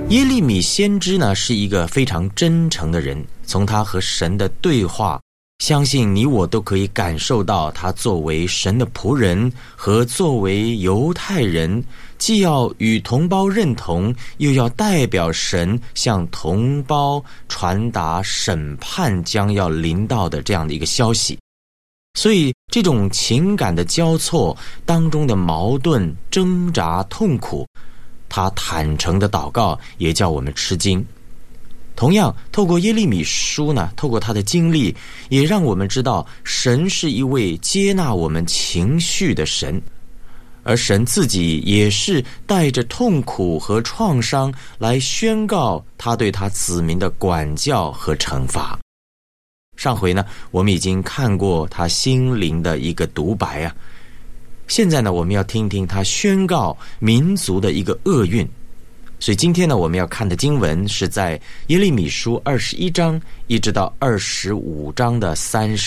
耶利米先知呢是一个非常真诚的人，从他和神的对话，相信你我都可以感受到他作为神的仆人和作为犹太人，既要与同胞认同，又要代表神向同胞传达审判将要临到的这样的一个消息。所以这种情感的交错当中的矛盾、挣扎、痛苦，他坦诚的祷告也叫我们吃惊。同样透过耶利米书呢，透过他的经历，也让我们知道神是一位接纳我们情绪的神，而神自己也是带着痛苦和创伤来宣告他对他子民的管教和惩罚。上回呢，我们已经看过他心灵的一个独白啊，现在呢，我们要听听他宣告民族的一个厄运。所以今天呢，我们要看的经文是在耶利米书21章一直到25章的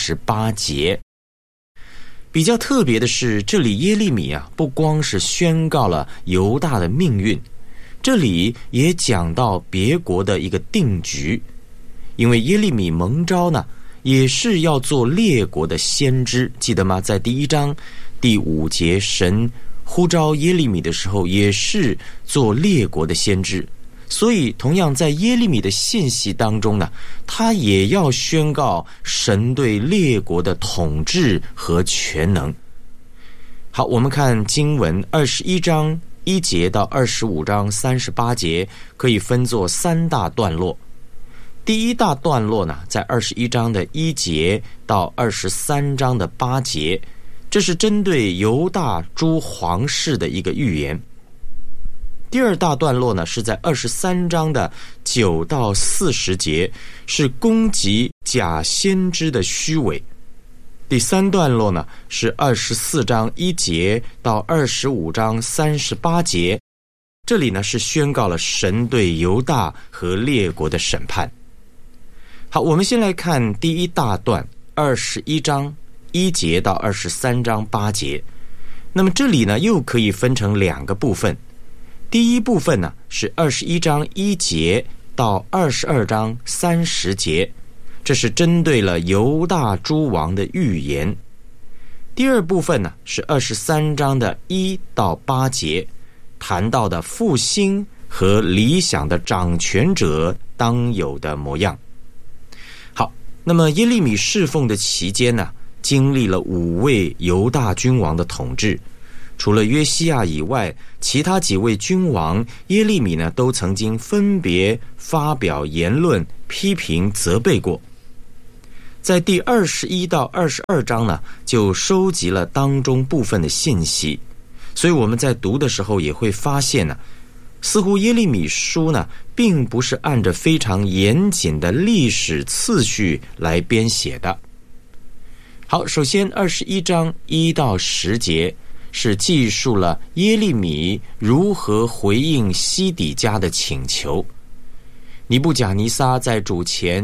38节。比较特别的是，这里耶利米啊，不光是宣告了犹大的命运，这里也讲到别国的一个定局。因为耶利米蒙召呢，也是要做列国的先知，记得吗？在第1章第5节，神呼召耶利米的时候，也是做列国的先知。所以同样在耶利米的信息当中呢，他也要宣告神对列国的统治和全能。好，我们看经文21章1节到25章38节，可以分作3大段落。第一大段落呢，在21章的1节到23章的8节，这是针对犹大诸皇室的一个预言。第二大段落呢，是在23章的9到40节，是攻击假先知的虚伪。第三段落呢，是24章1节到25章38节，这里呢是宣告了神对犹大和列国的审判。好，我们先来看第一大段21章1节到23章8节。那么这里呢，又可以分成2个部分。第一部分呢，是21章1节到22章30节，这是针对了犹大诸王的预言。第二部分呢，是23章的1到8节，谈到的复兴和理想的掌权者当有的模样。好，那么耶利米侍奉的期间呢，经历了5位犹大君王的统治。除了约西亚以外，其他几位君王耶利米呢，都曾经分别发表言论批评责备过。在第21到22章呢，就收集了当中部分的信息，所以我们在读的时候也会发现呢，似乎耶利米书呢，并不是按着非常严谨的历史次序来编写的。好，首先21章1到10节是记述了耶利米如何回应西底家的请求。尼布甲尼撒在主前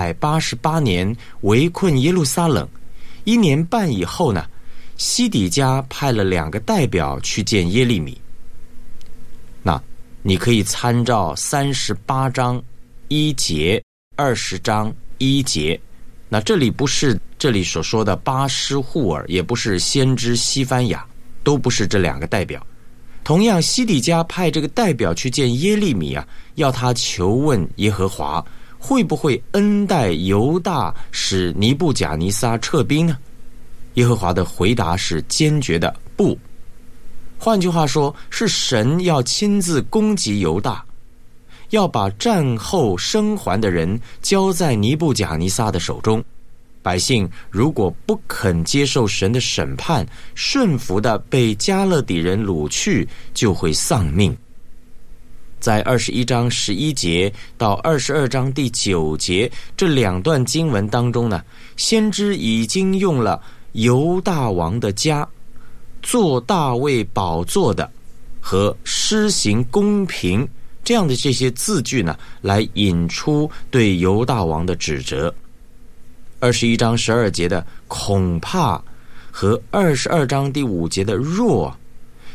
588年围困耶路撒冷，1年半以后呢，西底家派了2个代表去见耶利米。那你可以参照38章1节、20章1节。那这里不是这里所说的巴施户尔，也不是先知西番雅，都不是这2个代表。同样，西底家派这个代表去见耶利米啊，要他求问耶和华会不会恩待犹大，使尼布甲尼撒撤兵呢？耶和华的回答是坚决的不。换句话说，是神要亲自攻击犹大，要把战后生还的人交在尼布甲尼撒的手中。百姓如果不肯接受神的审判，顺服的被加勒底人掳去，就会丧命。在21章11节到22章第9节这2段经文当中呢，先知已经用了犹大王的家、坐大卫宝座的和施行公平这样的这些字句呢，来引出对犹大王的指责。21章12节的恐怕和22章第5节的若，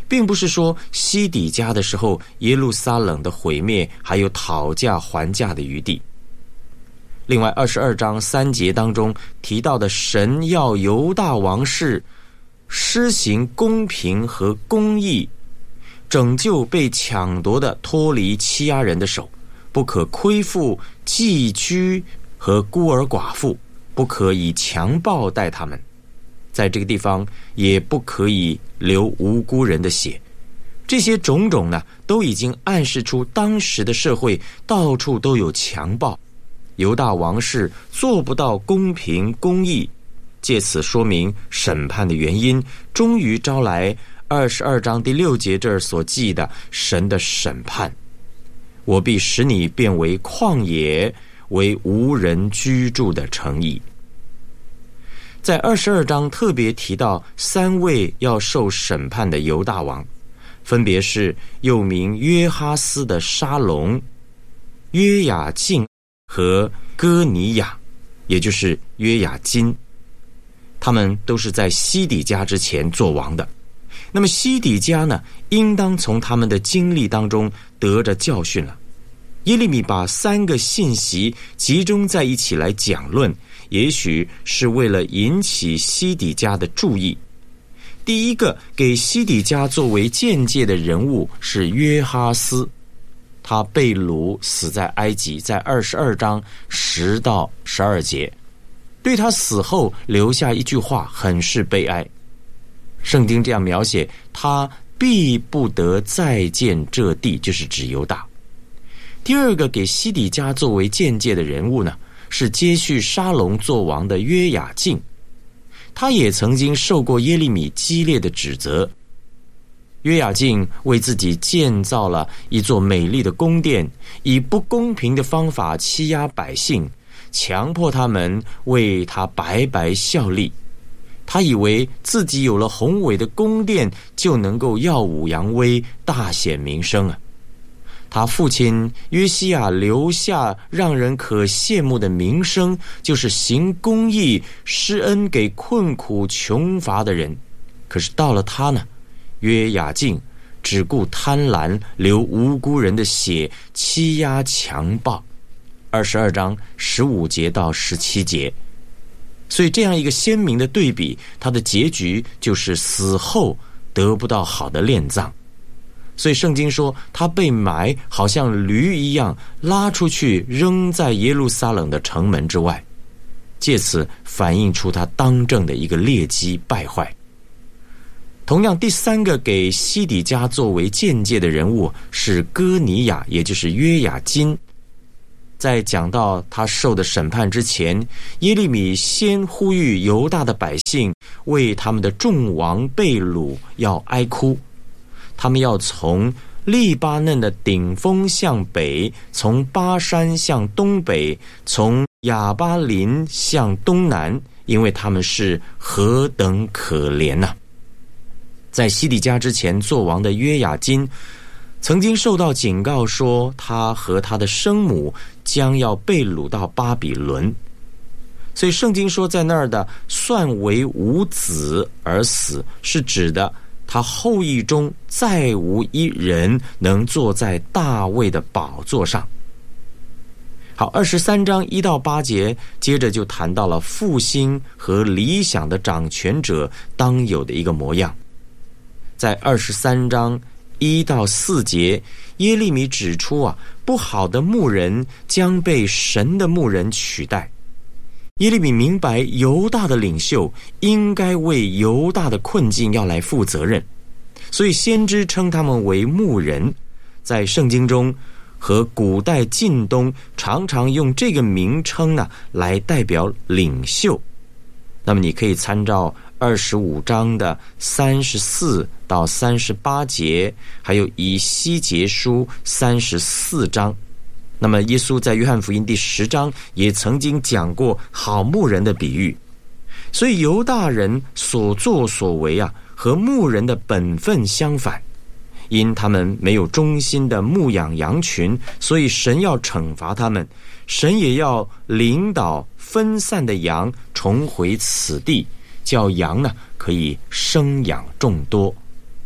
并不是说西底家的时候耶路撒冷的毁灭还有讨价还价的余地。另外22章3节当中提到的神要犹大王室施行公平和公义，拯救被抢夺的脱离欺压人的手，不可亏负寄居和孤儿寡妇，不可以强暴待他们，在这个地方也不可以流无辜人的血。这些种种呢，都已经暗示出当时的社会到处都有强暴，犹大王室做不到公平公义，借此说明审判的原因，终于招来22章第6节这儿所记的神的审判。我必使你变为旷野，为无人居住的城邑。在22章特别提到3位要受审判的犹大王，分别是又名约哈斯的沙龙、约雅敬和哥尼雅，也就是约雅金。他们都是在西底家之前做王的。那么西底家呢，应当从他们的经历当中得着教训了。耶利米把3个信息集中在一起来讲论，也许是为了引起西底家的注意。第一个给西底家作为鉴戒的人物是约哈斯，他被掳死在埃及，在22章10到12节。对他死后留下一句话，很是悲哀。圣经这样描写，他必不得再见这地，就是指犹大。第二个给西底家作为鉴戒的人物呢，是接续沙龙做王的约雅敬，他也曾经受过耶利米激烈的指责。约雅敬为自己建造了一座美丽的宫殿，以不公平的方法欺压百姓，强迫他们为他白白效力。他以为自己有了宏伟的宫殿，就能够耀武扬威，大显名声啊。他父亲约西亚留下让人可羡慕的名声，就是行公义，施恩给困苦穷乏的人。可是到了他呢，约雅敬只顾贪婪，流无辜人的血，欺压强暴。22章15节到17节。所以这样一个鲜明的对比，他的结局就是死后得不到好的殓葬。所以圣经说他被埋，好像驴一样拉出去，扔在耶路撒冷的城门之外，借此反映出他当政的一个劣迹败坏。同样，第3个给西底家作为鉴戒的人物是哥尼雅，也就是约雅金。在讲到他受的审判之前，耶利米先呼吁犹大的百姓为他们的众王被掳要哀哭，他们要从利巴嫩的顶峰向北，从巴山向东北，从亚巴林向东南，因为他们是何等可怜啊。在西底家之前做王的约雅金曾经受到警告说，他和他的生母将要被掳到巴比伦。所以圣经说在那儿的算为无子而死，是指的他后裔中再无一人能坐在大卫的宝座上。好，23章1到8节接着就谈到了复兴和理想的掌权者当有的一个模样。在23章1到4节，耶利米指出不好的牧人将被神的牧人取代。耶利米明白犹大的领袖应该为犹大的困境要来负责任，所以先知称他们为牧人。在圣经中和古代近东常常用这个名称来代表领袖。那么你可以参照25章的34到38节，还有以西结书34章。那么耶稣在约翰福音第10章也曾经讲过好牧人的比喻。所以犹大人所作所为和牧人的本分相反，因他们没有忠心的牧养羊群，所以神要惩罚他们，神也要领导分散的羊重回此地，叫羊可以生养众多。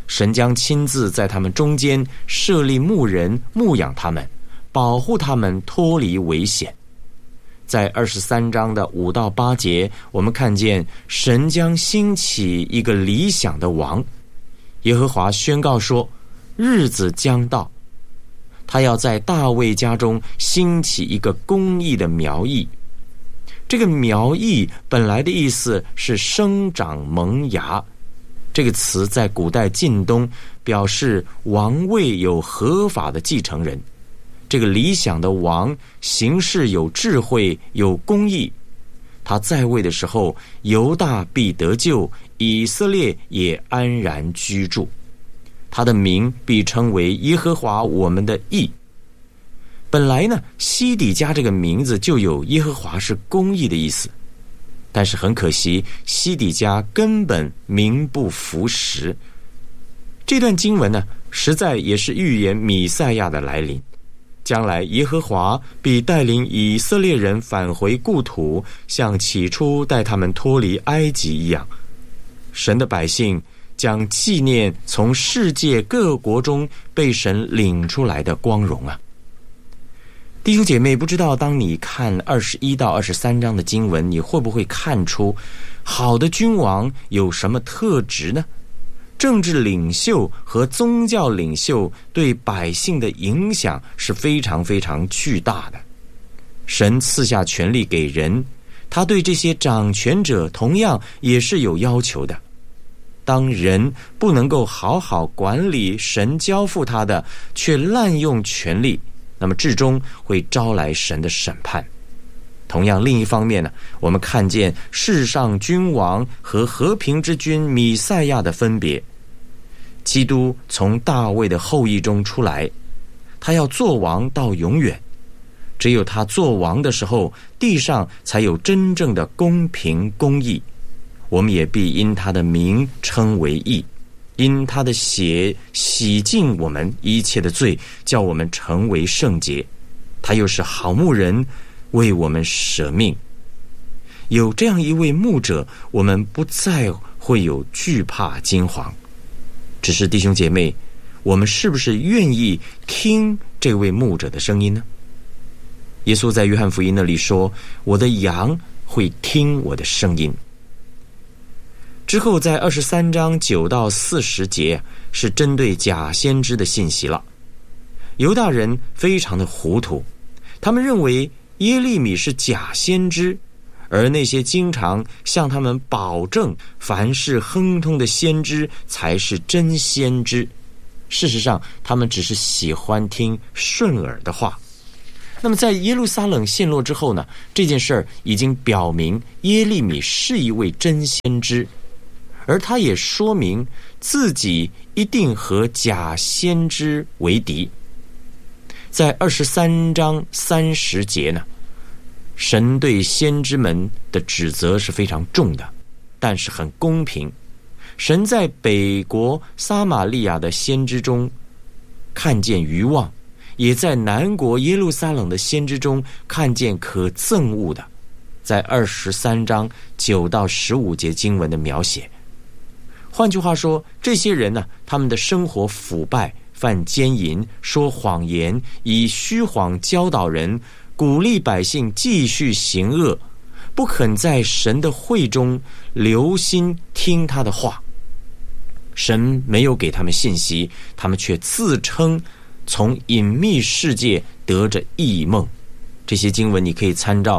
神将亲自在他们中间设立牧人，牧养他们，保护他们脱离危险。在23章的5到8节，我们看见神将兴起一个理想的王。耶和华宣告说，日子将到，他要在大卫家中兴起一个公义的苗裔。这个苗裔本来的意思是生长萌芽，这个词在古代近东表示王位有合法的继承人。这个理想的王行事有智慧，有公义，他在位的时候，犹大必得救，以色列也安然居住。他的名必称为耶和华我们的义。本来呢，西底家这个名字就有耶和华是公义的意思，但是很可惜，西底家根本名不符实。这段经文呢，实在也是预言弥赛亚的来临。将来耶和华必带领以色列人返回故土，像起初带他们脱离埃及一样。神的百姓将纪念从世界各国中被神领出来的光荣啊！弟兄姐妹，不知道当你看21到23章的经文，你会不会看出好的君王有什么特质呢？政治领袖和宗教领袖对百姓的影响是非常非常巨大的。神赐下权力给人，他对这些掌权者同样也是有要求的。当人不能够好好管理神交付他的，却滥用权力，那么至终会招来神的审判。同样，另一方面呢，我们看见世上君王和和平之君弥赛亚的分别。基督从大卫的后裔中出来，他要做王到永远。只有他做王的时候，地上才有真正的公平公义。我们也必因他的名称为义，因他的血洗净我们一切的罪，叫我们成为圣洁。他又是好牧人，为我们舍命。有这样一位牧者，我们不再会有惧怕惊惶。只是弟兄姐妹，我们是不是愿意听这位牧者的声音呢？耶稣在约翰福音那里说，我的羊会听我的声音。之后在23章9到40节是针对假先知的信息了。犹大人非常的糊涂，他们认为耶利米是假先知，而那些经常向他们保证凡事亨通的先知才是真先知。事实上，他们只是喜欢听顺耳的话。那么在耶路撒冷陷落之后呢，这件事儿已经表明耶利米是一位真先知，而他也说明自己一定和假先知为敌。在23章30节呢，神对先知们的指责是非常重的，但是很公平。神在北国撒玛利亚的先知中看见愚妄，也在南国耶路撒冷的先知中看见可憎恶的。在23章9到15节经文的描写。换句话说，这些人呢，他们的生活腐败，犯奸淫，说谎言，以虚谎教导人，鼓励百姓继续行恶，不肯在神的会中留心听他的话。神没有给他们信息，他们却自称从隐秘世界得着异梦。这些经文你可以参照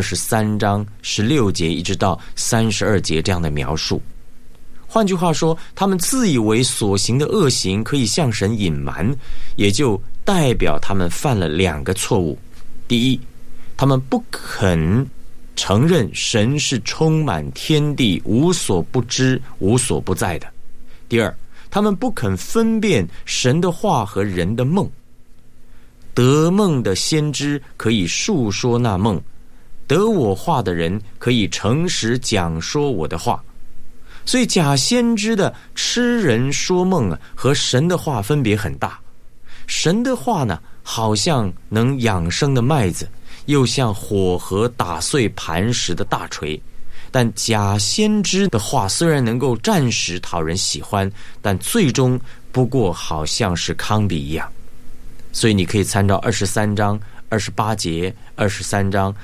23章16节一直到32节这样的描述。换句话说，他们自以为所行的恶行可以向神隐瞒，也就代表他们犯了2个错误。第一，他们不肯承认神是充满天地，无所不知，无所不在的。第二，他们不肯分辨神的话和人的梦。得梦的先知可以述说那梦，得我话的人可以诚实讲说我的话。所以假先知的痴人说梦啊，和神的话分别很大。神的话呢，好像能养生的麦子，又像火和打碎磐石的大锤。 但假先知的话虽然能够暂时讨人喜欢，但最终不过好像是糠秕一样。所以你可以参照23章28节，23章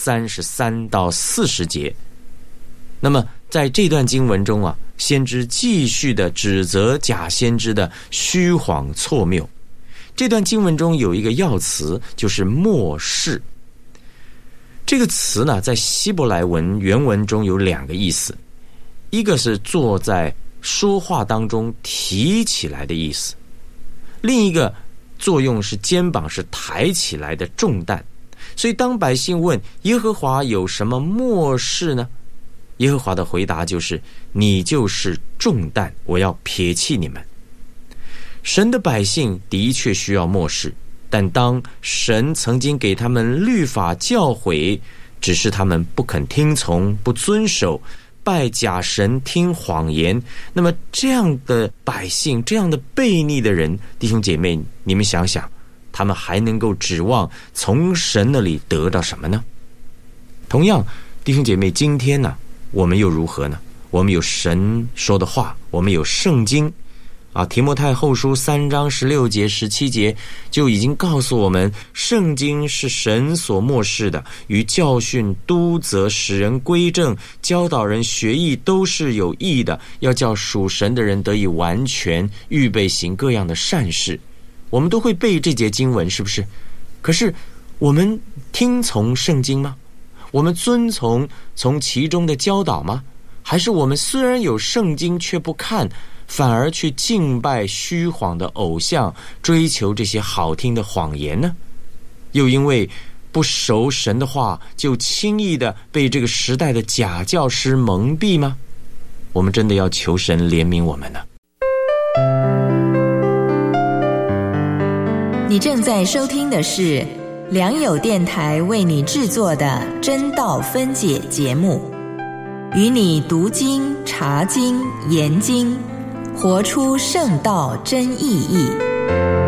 33到40节。那么在这段经文中啊，先知继续的指责假先知的虚谎错谬。这段经文中有一个要词，就是默示。这个词呢，在希伯来文原文中有2个意思，一个是坐在说话当中提起来的意思，另一个作用是肩膀是抬起来的重担。所以当百姓问耶和华有什么默示呢？耶和华的回答就是：你就是重担，我要撇弃你们。神的百姓的确需要默示，但当神曾经给他们律法教诲，只是他们不肯听从，不遵守，拜假神，听谎言，那么这样的百姓，这样的悖逆的人，弟兄姐妹，你们想想，他们还能够指望从神那里得到什么呢？同样，弟兄姐妹，今天呢，我们又如何呢？我们有神说的话，我们有圣经啊，提摩太后书3章16节17节就已经告诉我们，圣经是神所默示的，与教训、督责、使人归正、教导人学义都是有益的，要叫属神的人得以完全，预备行各样的善事。我们都会背这节经文，是不是？可是我们听从圣经吗？我们遵从其中的教导吗？还是我们虽然有圣经却不看，反而去敬拜虚谎的偶像，追求这些好听的谎言呢？又因为不熟神的话，就轻易的被这个时代的假教师蒙蔽吗？我们真的要求神怜悯我们呢。 你正在收听的是良友电台为你制作的真道分解节目，与你读经、查经、研经，活出圣道真意义。